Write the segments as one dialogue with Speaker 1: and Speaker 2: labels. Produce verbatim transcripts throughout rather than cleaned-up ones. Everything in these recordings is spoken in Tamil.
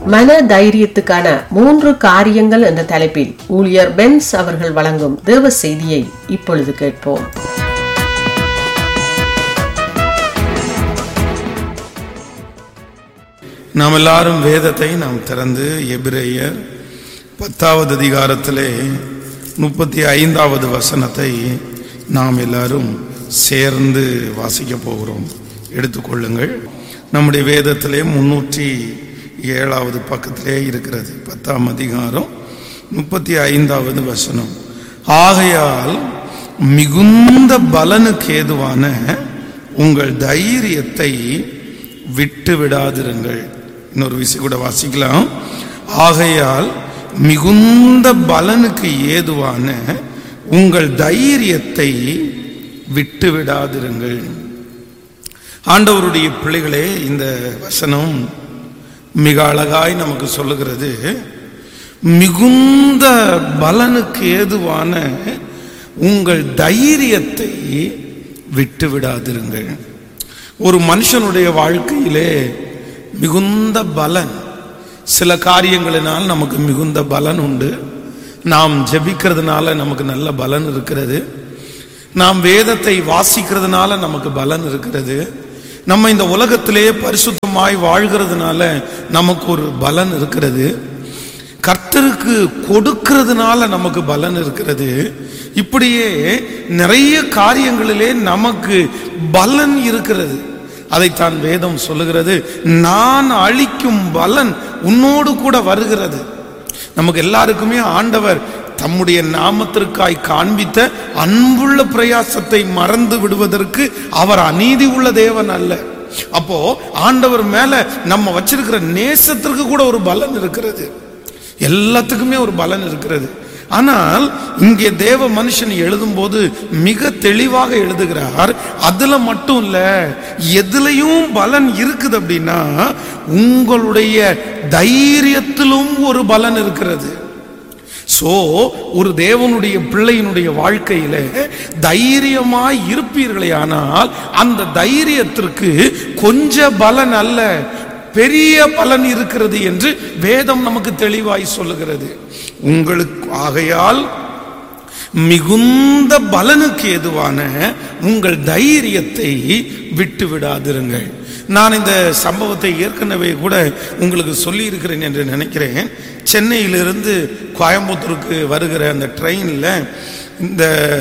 Speaker 1: மன தைரியத்துக்கான மூன்று காரியங்கள் என்ற தலைப்பில் ஊழியர் பென்ஸ் அவர்கள் வழங்கும் தேவ செய்தியை இப்பொழுது கேட்போம்.
Speaker 2: நாம் எல்லாரும் வேதத்தை நாம் திறந்து எபிரேயர் பத்தாவது அதிகாரத்திலே முப்பத்தி ஐந்தாவது வசனத்தை நாம் எல்லாரும் சேர்ந்து வாசிக்க போகிறோம். எடுத்துக்கொள்ளுங்கள். நம்முடைய வேதத்திலே முன்னூற்றி ஏழாவது பக்கத்திலே இருக்கிறது. பத்தாம் அதிகாரம் முப்பத்தி ஐந்தாவது வசனம். ஆகையால் மிகுந்த பலனுக்கு ஏதுவான உங்கள் தைரியத்தை விட்டு விடாதிருங்கள். இன்னொரு விஷயம் கூட வாசிக்கலாம். ஆகையால் மிகுந்த பலனுக்கு ஏதுவான உங்கள் தைரியத்தை விட்டு விடாதிருங்கள். ஆண்டவருடைய பிள்ளைகளே, இந்த வசனம் மிக அழகாய் நமக்கு சொல்லுகிறது. மிகுந்த பலனுக்கு ஏதுவான உங்கள் தைரியத்தை விட்டு விடாதிருங்கள். ஒரு மனுஷனுடைய வாழ்க்கையிலே மிகுந்த பலன், சில காரியங்களினால் நமக்கு மிகுந்த பலன் உண்டு. நாம் ஜெபிக்கிறதுனால நமக்கு நல்ல பலன் இருக்கிறது. நாம் வேதத்தை வாசிக்கிறதுனால நமக்கு பலன் இருக்கிறது. நம்ம இந்த உலகத்திலே பரிசுத்தமாய் வாழ்கிறதுனால நமக்கு ஒரு பலன் இருக்கிறது. கர்த்தருக்கு கொடுக்கிறதுனால நமக்கு பலன் இருக்கிறது. இப்படியே நிறைய காரியங்களிலே நமக்கு பலன் இருக்கிறது. அதைத்தான் வேதம் சொல்லுகிறது. நான் அளிக்கும் பலன் உன்னோடு கூட வருகிறது. நமக்கு எல்லாருக்குமே ஆண்டவர் தம்முடைய நாமத்திற்காய் காண்பித்த அன்புள்ள பிரயாசத்தை மறந்து விடுவதற்கு அவர் அநீதி உள்ள தேவன் அல்ல. அப்போ ஆண்டவர் மேல நம்ம வச்சிருக்கிற நேசத்திற்கு கூட ஒரு பலன் இருக்கிறது. எல்லாத்துக்குமே ஒரு பலன் இருக்கிறது. ஆனால் இங்கே தேவ மனுஷன் எழுதும் போது மிக தெளிவாக எழுதுகிறார். அதுல மட்டும் இல்ல, எதுலையும் பலன் இருக்குது அப்படின்னா உங்களுடைய தைரியத்திலும் ஒரு பலன் இருக்கிறது. சோ ஒரு தேவனுடைய பிள்ளையினுடைய வாழ்க்கையில தைரியமாய் இருப்பீர்களே, ஆனால் அந்த தைரியத்திற்கு கொஞ்ச பலன் அல்ல, பெரிய பலன் இருக்கிறது என்று வேதம் நமக்கு தெளிவாய் சொல்லுகிறது. உங்களுக்கு ஆகையால் மிகுந்த பலனுக்கு ஏதுவான உங்கள் தைரியத்தை விட்டு விடாதிருங்கள். நான் இந்த சம்பவத்தை ஏற்கனவே கூட உங்களுக்கு சொல்லி இருக்கிறேன் என்று நினைக்கிறேன். சென்னையிலிருந்து கோயம்புத்தூருக்கு வருகிற அந்த ட்ரெயினில் இந்த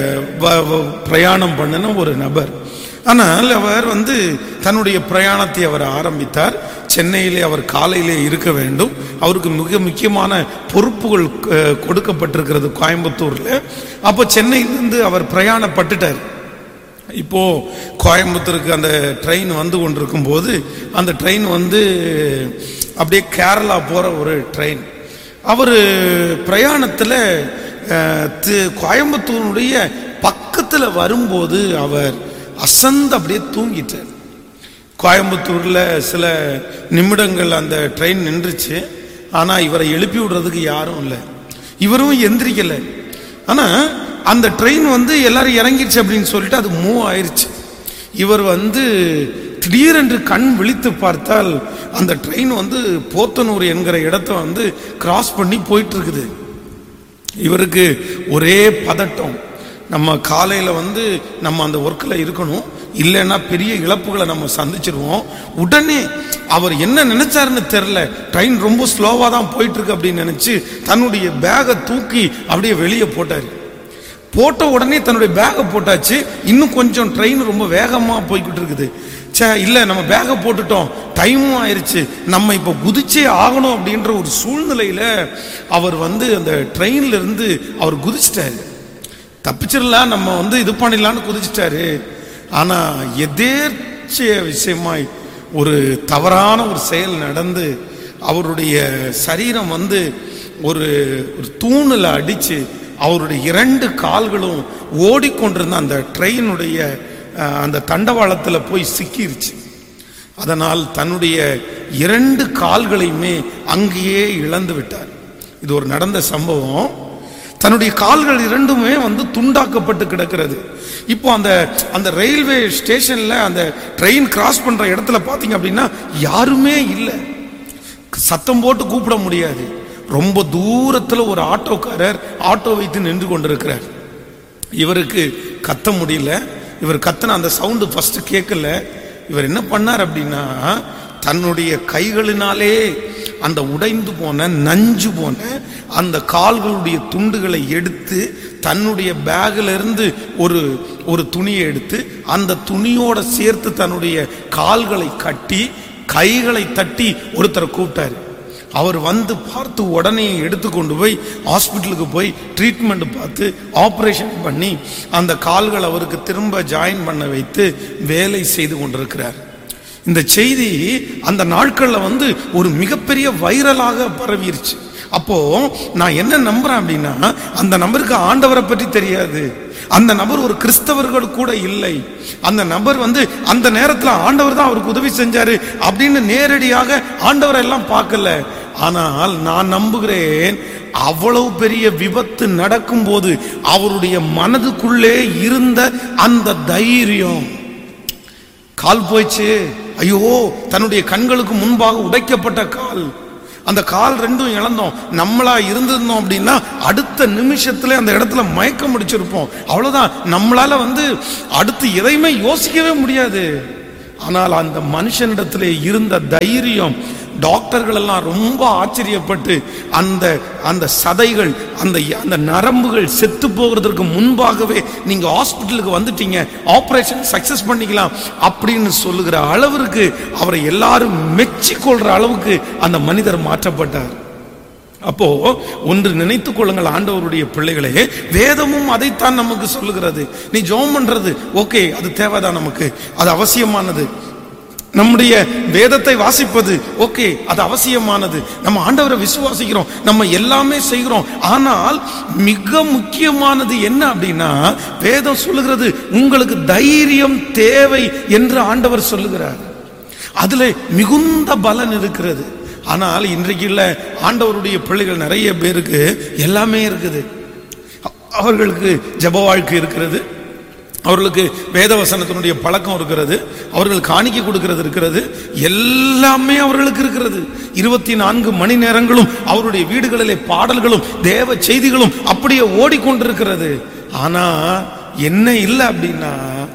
Speaker 2: பிரயாணம் பண்ணின ஒரு நபர். ஆனால் அவர் வந்து தன்னுடைய பிரயாணத்தை அவர் ஆரம்பித்தார். சென்னையிலே அவர் காலையிலே இருக்க வேண்டும். அவருக்கு மிக முக்கியமான பொறுப்புகள் கொடுக்கப்பட்டிருக்கிறது கோயம்புத்தூர்ல. அப்போ சென்னையிலிருந்து அவர் பிரயாணப்பட்டுட்டார். இப்போ கோயம்புத்தூருக்கு அந்த ட்ரெயின் வந்து கொண்டிருக்கும் போது அந்த ட்ரெயின் வந்து அப்படியே கேரளா போற ஒரு ட்ரெயின். அவர் பிரயாணத்தில் கோயம்புத்தூருடைய பக்கத்தில் வரும்போது அவர் அசந்து அப்படியே தூங்கிட்டார். கோயம்புத்தூர்ல சில நிமிடங்கள் அந்த ட்ரெயின் நின்றுச்சு. ஆனா இவரை எழுப்பி விடுறதுக்கு யாரும் இல்லை, இவரும் எந்திரிக்கல. ஆனா அந்த ட்ரெயின் வந்து எல்லாரும் இறங்கிடுச்சு அப்படின்னு சொல்லிட்டு அது மூவ் ஆயிடுச்சு. இவர் வந்து திடீரென்று கண் விழித்து பார்த்தால் அந்த ட்ரெயின் வந்து போத்தனூர் என்கிற இடத்த வந்து கிராஸ் பண்ணி போயிட்டு இருக்குது. இவருக்கு ஒரே பதட்டம். நம்ம காலையில வந்து நம்ம அந்த ஒர்க்கில் இருக்கணும், இல்லைன்னா பெரிய இழப்புகளை நம்ம சந்திச்சிருவோம். உடனே அவர் என்ன நினைச்சாருன்னு தெரியல, ட்ரெயின் ரொம்ப ஸ்லோவா தான் போயிட்டு இருக்கு அப்படின்னு நினைச்சு தன்னுடைய பேகை தூக்கி அப்படியே வெளியே போட்டாரு. போட்ட உடனே தன்னுடைய பேகை போட்டாச்சு. இன்னும் கொஞ்சம் ட்ரெயின் ரொம்ப வேகமா போய்கிட்டு இருக்குது. சே இல்லை, நம்ம பேகை போட்டுட்டோம், டைமும் ஆயிடுச்சு, நம்ம இப்போ குதிச்சே ஆகணும் அப்படின்ற ஒரு சூழ்நிலையில அவர் வந்து அந்த ட்ரெயின்ல இருந்து அவர் குதிச்சிட்டாரு. தப்பிச்சிடலாம், நம்ம வந்து இது பண்ணிடலான்னு குதிச்சிட்டாரு. ஆனா எதேர்ச்சிய விஷயமாய் ஒரு தவறான ஒரு செயல் நடந்து அவருடைய சரீரம் வந்து ஒரு ஒரு தூணில் அடிச்சு அவருடைய இரண்டு கால்களும் ஓடிக்கொண்டிருந்த அந்த ட்ரெயினுடைய அந்த தண்டவாளத்தில் போய் சிக்கிருச்சு. அதனால் தன்னுடைய இரண்டு கால்களையுமே அங்கேயே இழந்து விட்டார். இது ஒரு நடந்த சம்பவம். தன்னுடைய கால்கள் இரண்டுமே வந்து துண்டாக்கப்பட்டு கிடக்கிறது. இப்போ அந்த அந்த ரயில்வே ஸ்டேஷன்ல அந்த ட்ரெயின் கிராஸ் பண்ற இடத்துல பாத்தீங்க அப்படின்னா யாருமே இல்லை. சத்தம் போட்டு கூப்பிட முடியாது. ரொம்ப தூரத்துல ஒரு ஆட்டோக்காரர் ஆட்டோ வைத்து நின்று கொண்டிருக்கிறார். இவருக்கு கத்த முடியல. இவர் கத்தன அந்த சவுண்டு ஃபர்ஸ்ட் கேட்கல. இவர் என்ன பண்ணார் அப்படின்னா, தன்னுடைய கைகளினாலே அந்த உடைந்து போன நஞ்சு போன அந்த கால்களுடைய துண்டுகளை எடுத்து தன்னுடைய பேக்ல இருந்து ஒரு ஒரு துணியை எடுத்து அந்த துணியோட சேர்த்து தன்னுடைய கால்களை கட்டி கைகளை தட்டி ஒருத்தரை கூப்பிட்டாரு. அவர் வந்து பார்த்து உடனே எடுத்து கொண்டு போய் ஹாஸ்பிட்டலுக்கு போய் ட்ரீட்மெண்ட் பார்த்து ஆப்ரேஷன் பண்ணி அந்த கால்கள் அவருக்கு திரும்ப ஜாயின் பண்ண வைத்து வேலை செய்து கொண்டிருக்கிறார். இந்த செய்தி அந்த நாட்கள்ல வந்து ஒரு மிகப்பெரிய வைரலாக பரவிருச்சு. அப்போ நான் என்ன நம்புறேன் அப்படின்னா, அந்த நபருக்கு ஆண்டவரை பற்றி தெரியாது. அந்த நபர் ஒரு கிறிஸ்தவர்கள் கூட இல்லை. அந்த நபர் வந்து அந்த நேரத்தில் ஆண்டவர் தான் அவருக்கு உதவி செஞ்சாரு அப்படின்னு நேரடியாக ஆண்டவரை எல்லாம் பார்க்கல. ஆனால் நான் நம்புகிறேன், அவ்வளவு பெரிய விபத்து நடக்கும் போது அவருடைய மனதுக்குள்ளே இருந்த அந்த தைரியம், கால் போயிச்சு, ஐயோ தன்னுடைய கண்களுக்கு முன்பாக உடைக்கப்பட்ட கால், அந்த கால் ரெண்டும் இழந்தோம். நம்மளா இருந்திருந்தோம் அப்படின்னா அடுத்த நிமிஷத்துல அந்த இடத்துல மயக்கம் முடிச்சிருப்போம். அவ்வளவுதான். நம்மளால வந்து அடுத்து எதையுமே யோசிக்கவே முடியாது. ஆனால் அந்த மனுஷனிடத்திலே இருந்த தைரியம், டாக்டர்கள் எல்லாம் ரொம்ப ஆச்சரியப்பட்டு அந்த அந்த சதைகள் அந்த அந்த நரம்புகள் செத்து போகிறதுக்கு முன்பாகவே நீங்க ஹாஸ்பிட்டலுக்கு வந்துட்டீங்க, ஆபரேஷன் சக்சஸ் பண்ணிக்கலாம் அப்படின்னு சொல்லுகிற அளவிற்கு அவரை எல்லாரும் மெச்சிக்கொள்ற அளவுக்கு அந்த மனிதர் மாற்றப்பட்டார். அப்போ ஒன்று நினைத்துக் கொள்ளுங்கள் ஆண்டவருடைய பிள்ளைகளே, வேதமும் அதைத்தான் நமக்கு சொல்லுகிறது. நீ ஜெபம் பண்றது ஓகே, அது தேவைதான், நமக்கு அது அவசியமானது. நம்முடைய வேதத்தை வாசிப்பது ஓகே, அது அவசியமானது. நம்ம ஆண்டவரை விசுவாசிக்கிறோம், நம்ம எல்லாமே செய்கிறோம். ஆனால் மிக முக்கியமானது என்ன அப்படின்னா, வேதம் சொல்லுகிறது உங்களுக்கு தைரியம் தேவை என்று ஆண்டவர் சொல்லுகிறார். அதுல மிகுந்த பலன் இருக்கிறது. ஆனால் இன்றைக்கு இல்ல, ஆண்டவருடைய பிள்ளைகள் நிறைய பேருக்கு எல்லாமே இருக்குது. அவர்களுக்கு ஜெப வாழ்க்கை இருக்கிறது, அவர்களுக்கு வேதவசனத்தினுடைய பழக்கம் இருக்கிறது, அவர்கள் காணிக்கை கொடுக்கிறது இருக்கிறது, எல்லாமே அவர்களுக்கு இருக்கிறது. இருபத்தி நான்கு மணி நேரங்களும் அவருடைய வீடுகளிலே பாடல்களும் தேவ செய்திகளும் அப்படியே ஓடிக்கொண்டிருக்கிறது. ஆனா என்ன இல்லை அப்படின்னா,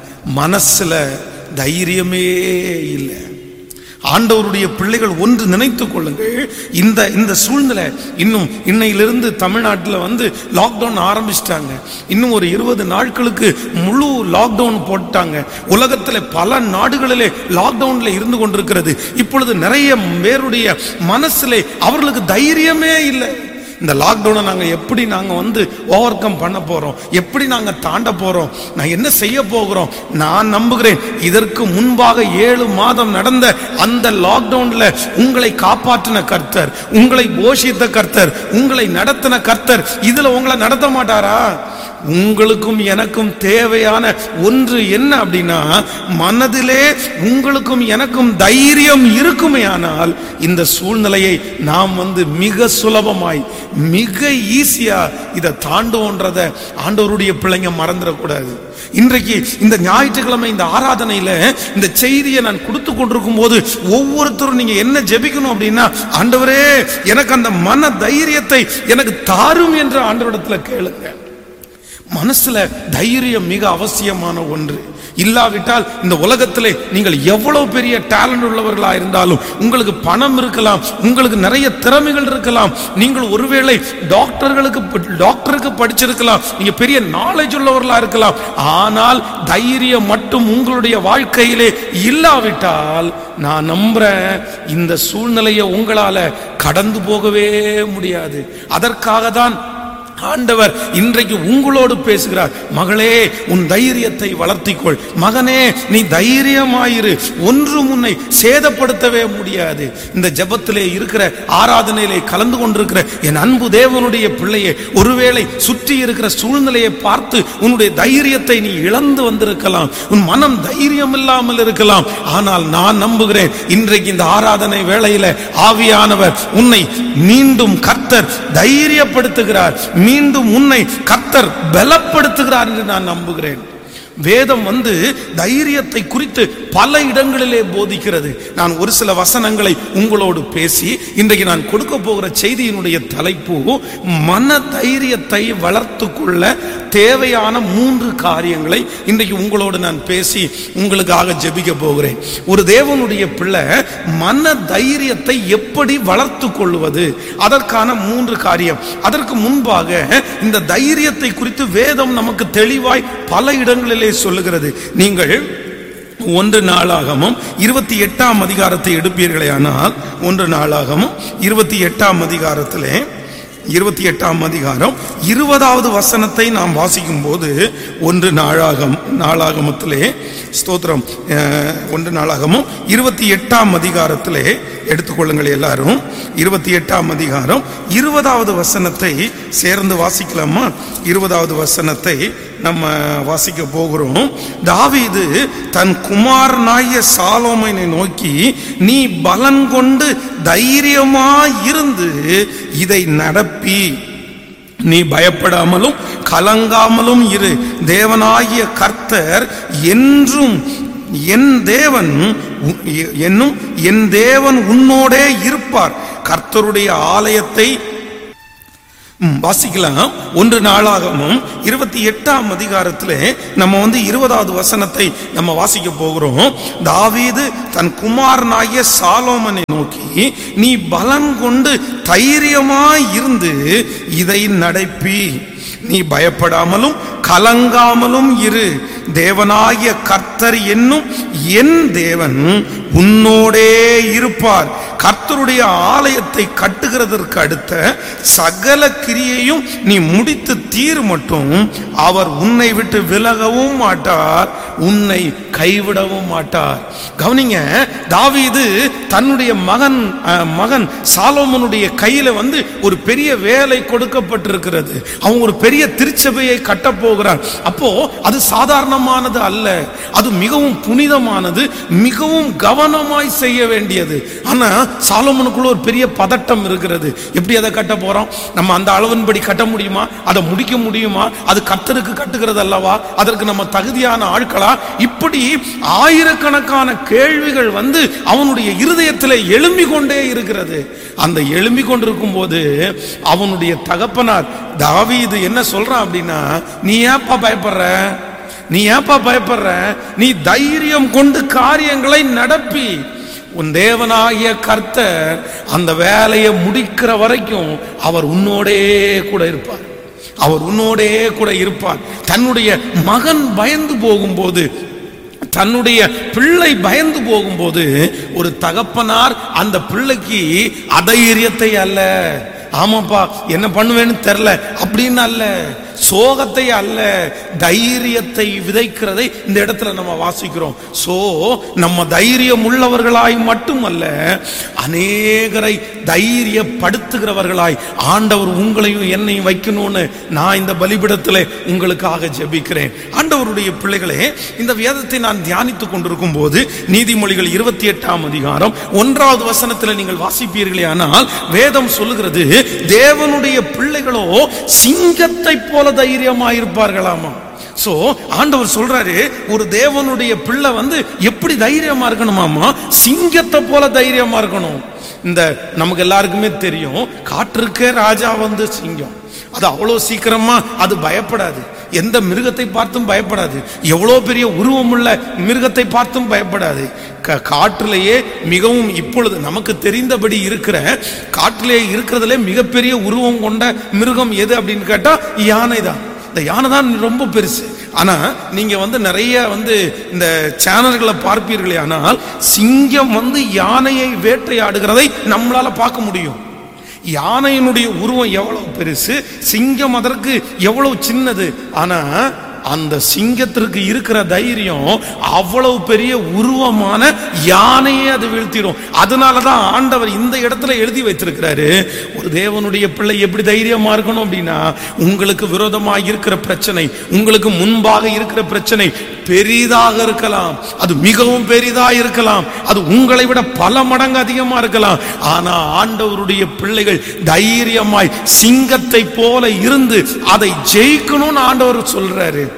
Speaker 2: மனசுல தைரியமே இல்லை. ஆண்டவருடைய பிள்ளைகள் ஒன்று நினைத்துக் கொள்ளுங்கள், இந்த இந்த சூழ்நிலை இன்னும் இன்னையிலிருந்து தமிழ்நாட்டில் வந்து லாக்டவுன் ஆரம்பிச்சிட்டாங்க. இன்னும் ஒரு இருபது நாட்களுக்கு முழு லாக்டவுன் போட்டாங்க. உலகத்தில் பல நாடுகளிலே லாக்டவுன்ல இருந்து கொண்டிருக்கிறது. இப்பொழுது நிறைய பேருடைய மனசிலே அவர்களுக்கு தைரியமே இல்லை. இந்த லாக்டவுனை நாங்க எப்படி நாங்க வந்து ஓவர் கம் பண்ண போறோம், எப்படி நாங்க தாண்ட போறோம், நான் என்ன செய்ய போகிறோம்? நான் நம்புகிறேன், இதற்கு முன்பாக ஏழு மாதம் நடந்த அந்த லாக்டவுன்ல உங்களை காப்பாற்றின கர்த்தர், உங்களை போஷித்த கர்த்தர், உங்களை நடத்தின கர்த்தர் இதுல உங்களை நடத்த மாட்டாரா? உங்களுக்கும் எனக்கும் தேவையான ஒன்று என்ன அப்படின்னா, மனதிலே உங்களுக்கும் எனக்கும் தைரியம் இருக்குமே ஆனால் இந்த சூழ்நிலையை நாம் வந்து மிக சுலபமாய் மிக ஈஸியா இதை தாண்டுவோன்றத ஆண்டவருடைய பிள்ளைங்க மறந்துடக்கூடாது. இன்றைக்கு இந்த ஞாயிற்றுக்கிழமை இந்த ஆராதனையில இந்த செய்தியை நான் கொடுத்து கொண்டிருக்கும் போது ஒவ்வொருத்தரும் நீங்க என்ன ஜெபிக்கணும் அப்படின்னா, ஆண்டவரே எனக்கு அந்த மன தைரியத்தை எனக்கு தாரும் என்ற ஆண்டவரிடத்துல கேளுங்க. மனசுல தைரியம் மிக அவசியமான ஒன்று. இல்லாவிட்டால் இந்த உலகத்திலே நீங்கள் எவ்வளவு பெரிய டேலண்ட் உள்ளவர்களா இருந்தாலும், உங்களுக்கு பணம் இருக்கலாம், உங்களுக்கு நிறைய திறமைகள் இருக்கலாம், நீங்கள் ஒருவேளை டாக்டர்களுக்கு டாக்டருக்கு படிச்சிருக்கலாம், நீங்க பெரிய நாலேஜ் உள்ளவர்களா இருக்கலாம், ஆனால் தைரியம் மட்டும் உங்களுடைய வாழ்க்கையிலே இல்லாவிட்டால் நான் நம்புறேன் இந்த சூழ்நிலையை உங்களால கடந்து போகவே முடியாது. அதற்காக தான் ஆண்டவர் இன்றைக்கு உங்களோடு பேசுகிறார். மகளே, உன் தைரியத்தை வளர்த்திக்கொள். மகனே, நீ தைரியமாயிரு. ஒன்றும் உன்னை சேதப்படுத்தவே முடியாது. இந்த ஜெபத்திலே இருக்கிற, ஆராதனையிலே கலந்து கொண்டிருக்கிற என் அன்பு தேவனுடைய பிள்ளையே, ஒருவேளை சுற்றி இருக்கிற சூழ்நிலையை பார்த்து உன்னுடைய தைரியத்தை நீ இழந்து வந்திருக்கலாம், உன் மனம் தைரியம் இல்லாமல் இருக்கலாம். ஆனால் நான் நம்புகிறேன், இன்றைக்கு இந்த ஆராதனை வேளையில ஆவியானவர் உன்னை மீண்டும் கர்த்தர் தைரியப்படுத்துகிறார், மீண்டும் உன்னை கர்த்தர் பலப்படுத்துகிறார் என்று நான் நம்புகிறேன். வேதம் வந்து தைரியத்தை குறித்து பல இடங்களிலே போதிக்கிறது. நான் ஒரு சில வசனங்களை உங்களோடு பேசி இன்றைக்கு நான் கொடுக்க போகிற செய்தியினுடைய தலைப்பு மன தைரியத்தை வளர்த்து கொள்ள தேவையான மூன்று காரியங்களை இன்றைக்கு உங்களோடு நான் பேசி உங்களுக்காக ஜெபிக்க போகிறேன். ஒரு தேவனுடைய பிள்ளை மன தைரியத்தை எப்படி வளர்த்து கொள்வது, அதற்கான மூன்று காரியம். அதற்கு முன்பாக இந்த தைரியத்தை குறித்து வேதம் நமக்கு தெளிவாய் பல இடங்களிலே சொல்லுகிறது. நீங்கள் ஒன்று நாளாகமும் இருபத்தி எட்டாம் அதிகாரத்தை எடுப்பீர்களே ஆனால், ஒன்று நாளாகமும் இருபத்தி எட்டாம் அதிகாரத்திலே இருபத்தி எட்டாம் அதிகாரம் இருபதாவது வசனத்தை நாம் வாசிக்கும் போது, ஒன்று நாளாகம் நாளாகமத்திலே ஸ்தோத்திரம் ஒன்று நாளாகமும் இருபத்தி எட்டாம் அதிகாரத்திலே எடுத்துக்கொள்ளுங்கள் எல்லாரும். இருபத்தி எட்டாம் அதிகாரம் இருபதாவது வசனத்தை சேர்ந்து வாசிக்கலாமா? இருபதாவது வசனத்தை நம்ம வாசிக்க போகிறோம். தாவீது தன் குமாரனாகிய சாலோமோனை நோக்கி, நீ பலன் கொண்டு தைரியமாயிருந்து இதை நடப்பி நீ பயப்படாமலும் கலங்காமலும் இரு. தேவனாகிய கர்த்தர் என்றும் என் தேவன் என்னும் என் தேவன் உன்னோடே இருப்பார். கர்த்தருடைய ஆலயத்தை வாசிக்கலாம். ஒன்று நாளாகமும் இருபத்தி எட்டாம் அதிகாரத்திலே நம்ம வந்து இருபதாவது வசனத்தை நம்ம வாசிக்க போகிறோம். தாவீது தன் குமாரனாகிய சாலோமனை நோக்கி, நீ பலன் கொண்டு தைரியமாய் இருந்து இதை நடப்பி நீ பயப்படாமலும் கலங்காமலும் இரு. தேவனாகிய கர்த்தர் என்னும் என் தேவன் உன்னோடே இருப்பார். கர்த்தருடைய ஆலயத்தை கட்டுகிறதற்கு அடுத்த சகல கிரியையும் நீ முடித்து தீர் மட்டும் அவர் உன்னை விட்டு விலகவும் மாட்டார், உன்னை கைவிடவும் மாட்டார். கவனிங்க, தாவீது தன்னுடைய மகன் மகன் சாலோமோனுடைய கையில வந்து ஒரு பெரிய வேலை கொடுக்கப்பட்டிருக்கிறது. அவன் ஒரு பெரிய திருச்சபையை கட்ட போகிறான். அப்போ அது சாதாரணமானது அல்ல, அது மிகவும் புனிதமானது, மிகவும் கவனமாய் செய்ய வேண்டியது. ஆனா சாலோமோனுக்குள்ள ஒரு பெரிய பதட்டம் இருக்கிறது. எப்படி அதை கட்ட போறோம்? நம்ம அந்த அளவின்படி கட்ட முடியுமா? அதை முடிக்க முடியுமா? அது கர்த்தருக்கு கட்டுகிறது அல்லவா? அதற்கு நம்ம தகுதியான ஆட்களா? இப்படி ஆயிரக்கணக்கான கேள்விகள் வந்து அவனுடைய இருதயத்தில் எழும்பி கொண்டே இருக்கிறது. அந்த எழும்பி கொண்டிருக்கும் போது அவனுடைய தகப்பனார் தாவீது என்ன சொல்றான் அப்படின்னா, நீ ஏப்பா பயப்படுற? நீ ஏப்பா பயப்படுற? நீ தைரியம் கொண்டு காரியங்களை நடப்பி, உன் தேவனாகிய கர்த்தர் அந்த வேலையை முடிக்கிற வரைக்கும் அவர் உன்னோடே கூட இருப்பார். அவர் உன்னோடே கூட இருப்பார். தன்னுடைய மகன் பயந்து போகும்போது, தன்னுடைய பிள்ளை பயந்து போகும்போது, ஒரு தகப்பனார் அந்த பிள்ளைக்கு அதைரியத்தை அல்ல, ஆமாப்பா என்ன பண்ணுவேன்னு தெரியல அப்படின்னு அல்ல, சோகத்தை அல்ல, தைரியத்தை விதைக்கிறதை இந்த இடத்துல நம்ம வாசிக்கிறோம். சோ நம்ம தைரியம் உள்ளவர்களாய் மட்டுமல்ல, அநேகரை தைரியப்படுத்துகிறவர்களாய் ஆண்டவர் உங்களையும் என்னையும் வைக்கணும்னு நான் இந்த பலிபீடத்தில் உங்களுக்காக ஜெபிக்கிறேன். ஆண்டவருடைய பிள்ளைகளே, இந்த வேதத்தை நான் தியானித்துக் கொண்டிருக்கும் போது நீதிமொழிகள் இருபத்தி எட்டாம் அதிகாரம் ஒன்றாவது வசனத்தில் நீங்கள் வாசிப்பீர்களே ஆனால், வேதம் சொல்லுகிறது, தேவனுடைய பிள்ளைகளோ சிங்கத்தை போல தைரியமாயிருப்பார்களாமா. சோ ஆண்டவர் சொல்றாரு, ஒரு தேவனுடைய பிள்ளை வந்து எப்படி தைரியமா இருக்கணுமாமா? சிங்கத்தை போல தைரியமா இருக்கணும். இந்த நமக்கு எல்லாருக்குமே தெரியும், காற்றுக்கே ராஜா வந்து சிங்கம். அது அவ்வளவு சீக்கிரமா அது பயப்படாது, எந்த மிருகத்தை பார்த்தும் பயப்படாது, எவ்வளவு பெரிய உருவமுள்ள மிருகத்தை பார்த்தும் பயப்படாது. காற்றிலேயே மிகவும் இப்பொழுது நமக்கு தெரிந்தபடி இருக்கிற காற்றிலேயே இருக்கிறதுல மிகப்பெரிய உருவம் கொண்ட மிருகம் எது அப்படின்னு கேட்டா யானை தான். இந்த யானை தான் ரொம்ப பெருசு. ஆனா நீங்க வந்து நிறைய வந்து இந்த சேனல்களை பார்ப்பீர்களே ஆனால், சிங்கம் வந்து யானையை வேட்டையாடுகிறதை நம்மளால பார்க்க முடியும். யானையினுடைய உருவம் எவ்வளவு பெருசு, சிங்கம் அதற்கு எவ்வளவு சின்னது. ஆனா அந்த சிங்கத்திற்கு இருக்கிற தைரியம் அவ்வளவு பெரிய உருவமான யானையே அது வீழ்த்திடும். அதனாலதான் ஆண்டவர் இந்த இடத்துல எழுதி வைத்திருக்கிறாரு, ஒரு தேவனுடைய பிள்ளை எப்படி தைரியமா இருக்கணும் அப்படின்னா, உங்களுக்கு விரோதமாக இருக்கிற பிரச்சனை, உங்களுக்கு முன்பாக இருக்கிற பிரச்சனை பெரிதாக இருக்கலாம், அது மிகவும் பெரிதாக இருக்கலாம், அது உங்களை விட பல மடங்கு அதிகமா இருக்கலாம். ஆனா ஆண்டவருடைய பிள்ளைகள் தைரியமாய் சிங்கத்தை போல இருந்து அதை ஜெயிக்கணும்னு ஆண்டவர் சொல்றாரு.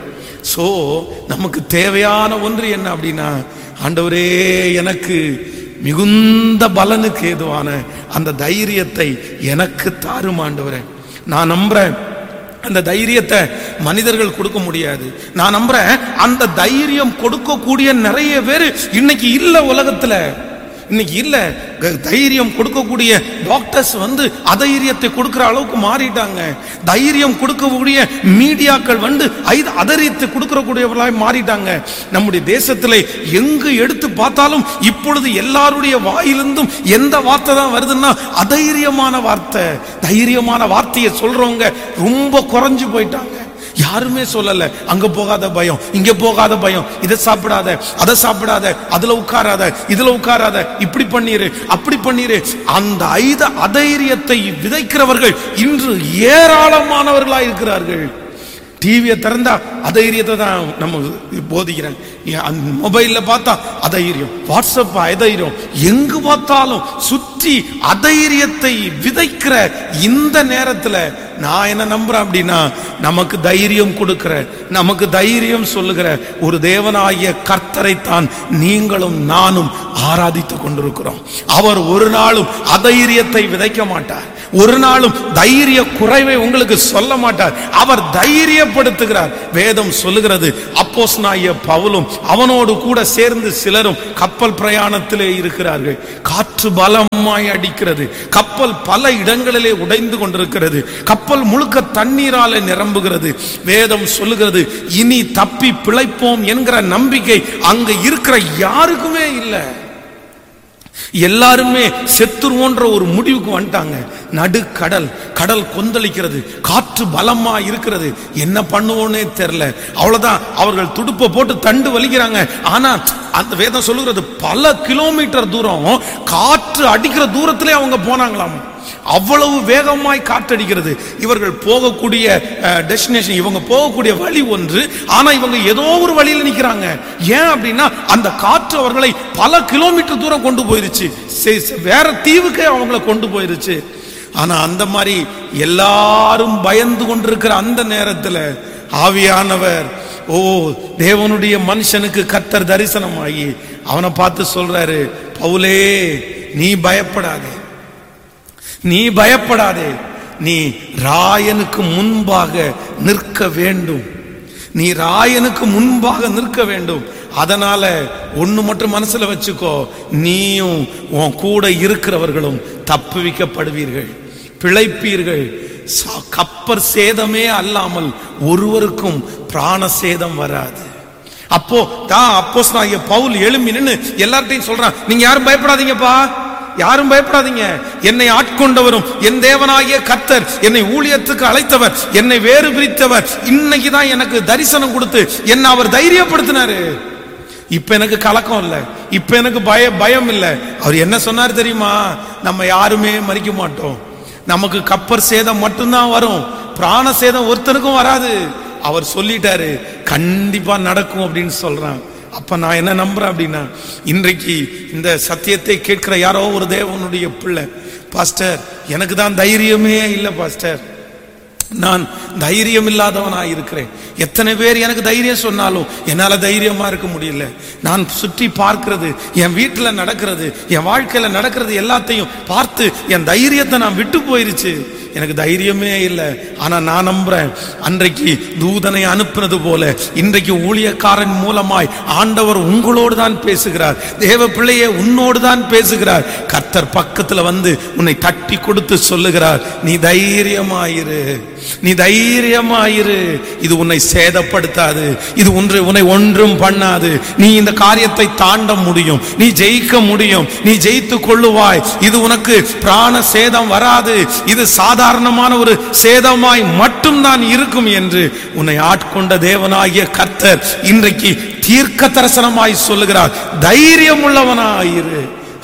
Speaker 2: சோ நமக்கு தேவையான ஒன்று என்ன அப்படின்னா, ஆண்டவரே எனக்கு மிகுந்த பலனுக்கு ஏதுவான அந்த தைரியத்தை எனக்கு தாரும் ஆண்டவரே. நான் நம்புறேன் அந்த தைரியத்தை மனிதர்கள் கொடுக்க முடியாது. நான் நம்புறேன் அந்த தைரியம் கொடுக்கக்கூடிய நிறைய பேர் இன்னைக்கு இல்ல உலகத்துல. இன்னைக்கு இல்ல. தைரியம் கொடுக்கக்கூடிய டாக்டர்ஸ் வந்து அதைரியத்தை கொடுக்கிற அளவுக்கு மாறிட்டாங்க. தைரியம் கொடுக்கக்கூடிய மீடியாக்கள் வந்து அதரியத்தை கொடுக்கக்கூடியவர்களாய் மாறிட்டாங்க. நம்முடைய தேசத்திலே எங்கு எடுத்து பார்த்தாலும் இப்பொழுது எல்லாருடைய வாயிலிருந்தும் எந்த வார்த்தை தான் வருதுன்னா அதைரியமான வார்த்தை. தைரியமான வார்த்தையை சொல்றவங்க ரொம்ப குறைஞ்சு போயிட்டாங்க. யாருமே சொல்லல அங்க போகாத பயம், இங்க போகாத பயம், இதை சாப்பிடாத, அதை சாப்பிடாத, அதுல உட்காராத, இதுல உட்காராத, இப்படி பண்ணிரு, அப்படி பண்ணிரு. அந்த ஐத அதைரியத்தை விதைக்கிறவர்கள் இன்று ஏராளமானவர்களா இருக்கிறார்கள். டிவியை திறந்தா அதைரியத்தை தான் நம்ம போதிக்கிறேன். மொபைல்ல பார்த்தா அதைரியம், வாட்ஸ்அப் அதைரியம், எங்கு பார்த்தாலும் சுற்றி அதைரியத்தை விதைக்கிற இந்த நேரத்துல நான் என்ன நம்புறேன் அப்படின்னா, நமக்கு தைரியம் கொடுக்கிற, நமக்கு தைரியம் சொல்லுகிற ஒரு தேவனாகிய கர்த்தரைத்தான் நீங்களும் நானும் ஆராதித்துக் கொண்டிருக்கிறோம். அவர் ஒரு நாளும் அதைரியத்தை விதைக்க மாட்டார். ஒரு நாளும் தைரிய குறைவை உங்களுக்கு சொல்ல மாட்டார். அவர் தைரியப்படுத்துகிறார். வேதம் சொல்லுகிறது, அப்போஸ்தலனாகிய பவுலும் அவனோடு கூட சேர்ந்து சிலரும் கப்பல் பிரயாணத்திலே இருக்கிறார்கள். காற்று பலமாய் அடிக்கிறது. கப்பல் பல இடங்களிலே உடைந்து கொண்டிருக்கிறது. கப்பல் முழுக்க தண்ணீராலே நிரம்புகிறது. வேதம் சொல்லுகிறது, இனி தப்பி பிழைப்போம் என்கிற நம்பிக்கை அங்க இருக்கிற யாருக்குமே இல்லை. எல்லாருமே செத்துருவோன்ற ஒரு முடிவுக்கு வந்துட்டாங்க. நடுக்கடல், கடல் கொந்தளிக்கிறது, காற்று பலமா இருக்கிறது. என்ன பண்ணுவோன்னே தெரியல. அவ்வளவுதான், அவர்கள் துடுப்பை போட்டு தண்டு வலிக்கிறாங்க. ஆனா அந்த வேதம் சொல்லுகிறது, பல கிலோமீட்டர் தூரம் காற்று அடிக்கிற தூரத்திலே அவங்க போனாங்களாம். அவ்வளவு வேகமாய் காற்றடிக்கிறது. இவர்கள் போகக்கூடிய டெஸ்டினேஷன், இவங்க போகக்கூடிய வழி ஒன்று, ஆனா இவங்க ஏதோ ஒரு வழியில் நிக்கிறாங்க. ஏன் அப்படின்னா அந்த காற்று அவர்களை பல கிலோமீட்டர் தூரம் கொண்டு போயிருச்சு, வேற தீவுக்கே அவங்களை கொண்டு போயிருச்சு. ஆனா அந்த மாதிரி எல்லாரும் பயந்து கொண்டிருக்கிற அந்த நேரத்துல ஆவியானவர், ஓ தேவனுடைய மனுஷனுக்கு கர்த்தர் தரிசனமாகி அவனை பார்த்து சொல்றாரு, பவுலே நீ பயப்படாதே, நீ பயப்படாதே, நீ ராயனுக்கு முன்பாக நிற்க வேண்டும், நீ ராயனுக்கு முன்பாக நிற்க வேண்டும். அதனால ஒண்ணு மட்டும் மனசுல வச்சுக்கோ, நீயும் உன் கூட இருக்கிறவர்களும் தப்புவிக்கப்படுவீர்கள், பிழைப்பீர்கள். கப்பர் சேதமே அல்லாமல் ஒருவருக்கும் பிராண சேதம் வராது. அப்போ தான் அப்போஸ்தலனாகிய பவுல் எழும்பி நின்னு எல்லார்ட்டையும் சொல்றான், நீங்க யாரும் பயப்படாதீங்கப்பா, யாரும் பயப்படாதீங்க. என்னை ஆட்கொண்டவரும் என் தேவனாகிய கர்த்தர், என்னை ஊழியத்துக்கு அழைத்தவர், என்னை வேறு பிரித்தவர், இன்னைக்கு தான் எனக்கு தரிசனம் கொடுத்து என்னை அவர் தைரியப்படுத்தினாரு. இப்ப எனக்கு கலக்கம் இல்ல, இப்ப எனக்கு பய பயம் இல்ல. அவர் என்ன சொன்னார் தெரியுமா? நம்ம யாருமே மறிக்க மாட்டோம், நமக்கு கப்பர் சேதம் மட்டும்தான் வரும், பிராண சேதம் ஒருத்தருக்கும் வராது. அவர் சொல்லிட்டாரு, கண்டிப்பா நடக்கும் அப்படின்னு சொல்றான். அப்ப நான் என்ன நம்புறேன் அப்படின்னா, இன்றைக்கு இந்த சத்தியத்தை கேட்கிற யாரோ ஒரு தேவனுடைய பிள்ளை, பாஸ்டர் எனக்கு தான் தைரியமே இல்லை பாஸ்டர், நான் தைரியம் இல்லாதவனா இருக்கிறேன். எத்தனை பேர் எனக்கு தைரியம் சொன்னாலும் என்னால தைரியமா இருக்க முடியல. நான் சுற்றி பார்க்கிறது, என் வீட்டுல நடக்கிறது, என் வாழ்க்கையில நடக்கிறது எல்லாத்தையும் பார்த்து என் தைரியத்தை நான் விட்டு போயிருச்சு, எனக்கு தைரியமே இல்லை. ஆனா நான் நம்புறேன், அன்றைக்கு தூதனை அனுப்புனது போல இன்றைக்கு ஊழியக்காரன் மூலமாய் ஆண்டவர் உங்களோடு தான் பேசுகிறார். தேவ பிள்ளையே உன்னோடு தான் பேசுகிறார். கர்த்தர் பக்கத்துல வந்து உன்னை தட்டி கொடுத்து சொல்லுகிறார், நீ தைரியமாயிரு, நீ தைரியமாயிரு, இது உன்னை சேதப்படுத்தாது, இது ஒன்று உன்னை ஒன்றும் பண்ணாது, நீ இந்த காரியத்தை தாண்ட முடியும், நீ ஜெயிக்க முடியும், நீ ஜெயித்து கொள்ளுவாய், இது உனக்கு பிராண சேதம் வராது, இது சாதாரணமான ஒரு சேதமாய் மட்டும்தான் இருக்கும் என்று உன்னை ஆட்கொண்ட தேவனாகிய கர்த்தர் இன்றைக்கு தீர்க்க தரிசனமாய் சொல்லுகிறார், தைரியம் உள்ளவனாயிரு.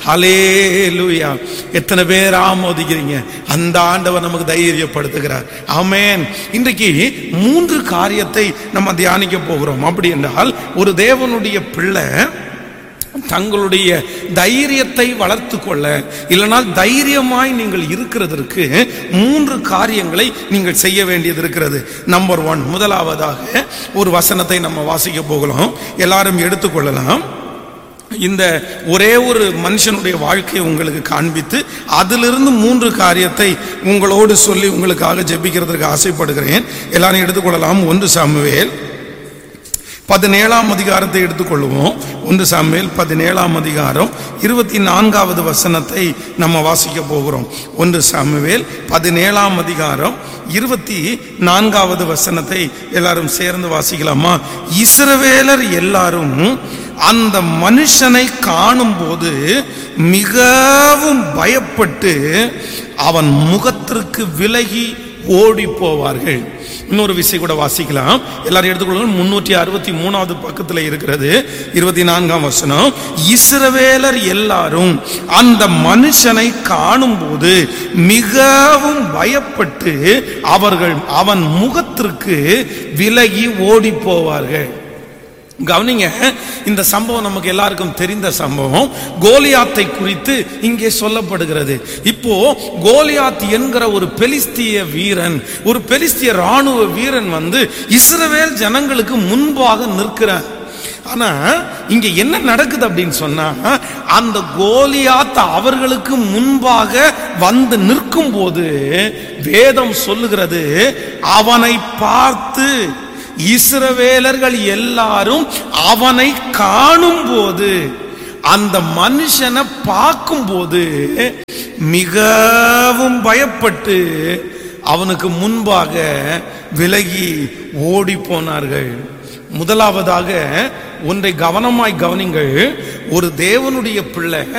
Speaker 2: ஹல்லேலூயா. எத்தனை பேர் ஆமோதிக்கிறீங்க? அந்த ஆண்டவர் நமக்கு தைரியப்படுத்துகிறார். ஆமென். இன்றைக்கு மூன்று காரியத்தை நம்ம தியானிக்க போகிறோம். அப்படி என்றால், ஒரு தேவனுடைய பிள்ளை தங்களுடைய தைரியத்தை வளர்த்து கொள்ள, இல்லைனால் தைரியமாய் நீங்கள் இருக்கிறதற்கு மூன்று காரியங்களை நீங்கள் செய்ய வேண்டியது இருக்கிறது. நம்பர் ஒன், முதலாவதாக ஒரு வசனத்தை நம்ம வாசிக்க போகலாம், எல்லாரும் எடுத்துக்கொள்ளலாம். இந்த ஒரே ஒரு மனுஷனுடைய வாழ்க்கையை உங்களுக்கு காண்பித்து அதிலிருந்து மூன்று காரியத்தை உங்களோடு சொல்லி உங்களுக்காக ஜெபிக்கிறதுக்கு ஆசைப்படுகிறேன். எல்லாரும் எடுத்துக்கொள்ளலாம். ஒன்று சாமுவேல் பதினேழாம் அதிகாரத்தை எடுத்துக்கொள்வோம். ஒன்று சாமுவேல் பதினேழாம் அதிகாரம் இருபத்தி நான்காவது வசனத்தை நம்ம வாசிக்க போகிறோம். ஒன்று சாமுவேல் பதினேழாம் அதிகாரம் இருபத்தி நான்காவது வசனத்தை எல்லாரும் சேர்ந்து வாசிக்கலாமா? இஸ்ரவேலர் எல்லாரும் அந்த மனுஷனை காணும் போது மிகவும் பயப்பட்டு அவன் முகத்திற்கு விலகி ஓடி போவார்கள். இன்னொரு விஷயம் கூட வாசிக்கலாம், எல்லாரும் எடுத்துக்கொள்ளுங்க. முன்னூற்றி அறுபத்தி மூணாவது பக்கத்தில் இருக்கிறது, இருபத்தி நான்காம் வசனம். இஸ்ரவேலர் எல்லாரும் அந்த மனுஷனை காணும் போது மிகவும் பயப்பட்டு அவர்கள் அவன் முகத்திற்கு விலகி ஓடி போவார்கள். கவனிங்க, இந்த சம்பவம் நமக்கு எல்லாருக்கும் தெரிந்த சம்பவம். கோலியாத்தை குறித்து இங்கே சொல்லப்படுகிறது. இப்போ கோலியாத் என்கிற ஒரு பெலிஸ்திய வீரன், ஒரு பெலிஸ்திய ராணுவ வீரன் வந்து இஸ்ரவேல் ஜனங்களுக்கு முன்பாக நிற்கிறான். ஆனா இங்க என்ன நடக்குது அப்படின்னு சொன்னா, அந்த கோலியாத் அவர்களுக்கு முன்பாக வந்து நிற்கும் போது வேதம் சொல்லுகிறது, அவனை பார்த்து இஸ்ரவேலர்கள் எல்லாரும் அவனை காணும் போது, அந்த மனுஷனை பார்க்கும் போது மிகவும் பயப்பட்டு அவனுக்கு முன்பாக விலகி ஓடி போனார்கள். முதலாவதாக ஒன்றை கவனமாய் கவனிங்கள். ஒரு தேவனுடைய பிள்ளை